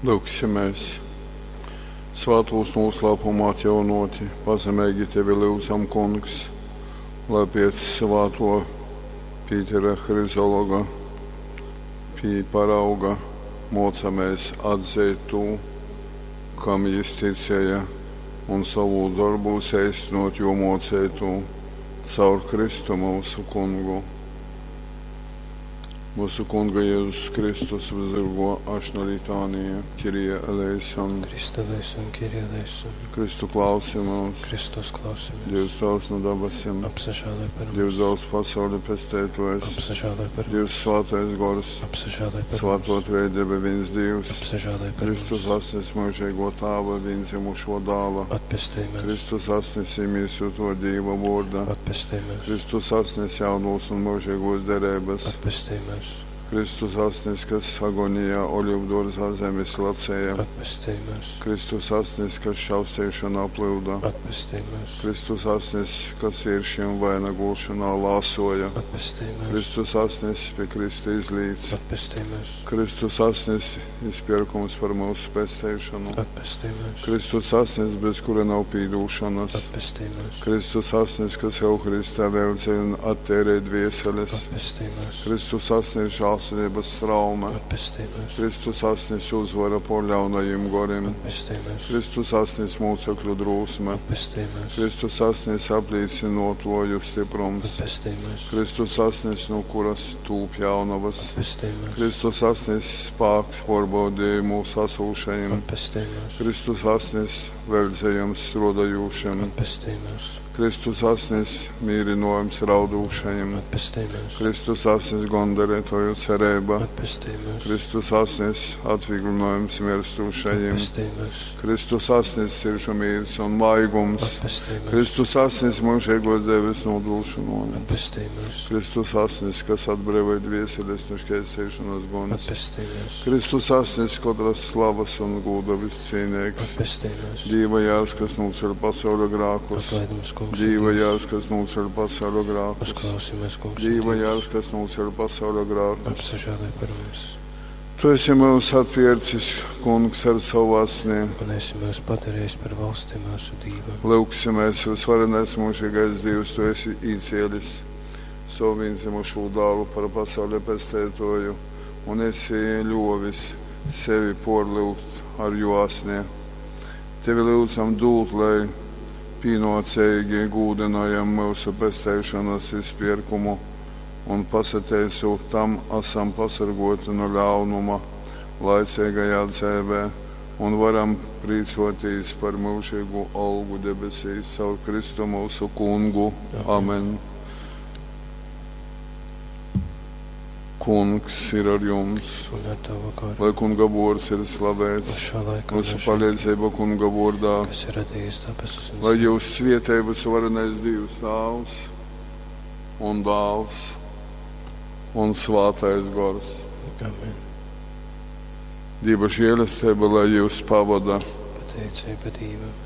Lūksimies. Svētos noslēpumā atjaunoti, pazemīgi Tevi lūdzam, Kungs, lai pēc svēto Pītera Hrizologa parauga mocamies atzīt Tu, kam Jis ticēja, un savu darbu īstenot, jo mocēja Tu caur Kristu mūsu Kungu. Mūsu Kunga Jēzus Kristus vzdirgo ašna litānija, Kirija eleison. Krista eleison, Kirija eleison. Kristu klausimies. Kristus klausimies. Dievs Tavs no dabasim. Apsažālē par mums. Dievs Daudz pasauli pestētojas. Apsažālē par mums. Dievs Svētais Gors. Apsažālē par mums. Svēto trejdieva viens Dievs. Apsažālē par mums. Kristus asnis mūžīgo Tāva, vienzimušo dāva. Atpestējimies. Kristus asnis iemīsūto Dieva vārda. Atpestējimies. Kristus asnis jaunos un mūžīgos derības. Atpestējimies. Kristus asnis, kas agonijā Oļuvdārzā zemes lacēja. Atpestējimies. Kristus asnis, kas šausēšanā plūda. Atpestējimies. Kristus asnis, kas iršiem vainagošanā lāsoja. Atpestējimies. Kristus asnis pie Krista izlīdz. Atpestējimies. Kristus asnis izpirkums par mūsu pestēšanu. Atpestējimies. Kristus asnis, bez kura nav pīdūšanas. Atpestējimies. Kristus asnis, kas Euharistā veldzē un attērē dvieseles. Atpestējimies. Kristus asnis žālsirdības traume. Atpestējimies. Kristus asnis uzvara por ļaunajiem goriem. Atpestējimies. Kristus asnis mūcekļu drūsme. Atpestējimies. Kristus asnis aplīcinotoju stiprums. Atpestējimies. Kristus asnis, no kuras tūp jaunavas. Atpestējimies. Kristus asnis spāks porbaudēja mūsu asūšajiem. Atpestējimies. Kristus asnis veldzējams rodajūšiem. Atpestējimies. Kristus asnis mīrinojums raudūšajiem. Atpestējimies. Kristus asnis gondarētoju cerība. Atpestējimies. Kristus asnis atviglinojums mirstūšajiem. Atpestējimies. Kristus asnis sirdžu mīrs un maigums. Atpestējimies. Kristus asnis mūžīgos devis nodulšanos. Atpestējimies. Kristus asnis, kas atbrīvoja dvieseles no šķērsēšanas gunas. Atpestējimies. Kristus asnis, kodras slavas un gūda viscienīgs. Atpestējimies. Dieva jārs, kas nūceļ pasaulio grākus. Atlaidums, kungs. Dieva jārs, kas nūceļ pasaulio grākus. Uzklausīmies, kungs. Dieva jārs, kas nūceļ pasaulio grākus. Apsažālē par mums. Tu esi mūs atpiercis, kungs, ar savu asni. Un esi mūs padarījis par valsti mūsu dīvā. Lūksimies, visvarenais mūžīgais Dievs, Tu esi īcēlis savu vienzimušo dālu par pasauli pestētoju, un esi ļovis sevi porlūgt ar jū asni. Tevi lūdzam dūt, lai pīnocīgi gūdinājam mūsu pestēšanas izpirkumu un pasateicot tam esam pasargoti no ļaunuma laicīgajā dzēvē un varam prīcoties par mūžīgu algu debesīs caur Kristu mūsu Kungu. Amen. Kungs ir ar jums, Un ar tavu garu. lai Kunga vārds ir slavēts, Šā laikā mūsu palīdzība Kunga vārdā, kas ir radījis debesis un lai jūs svietēja visvarenais Dievs Tēvs un Dēls un Svētais Gors. Amen. Dieva žēlastība, lai jūs pavada Pateicība Dievam.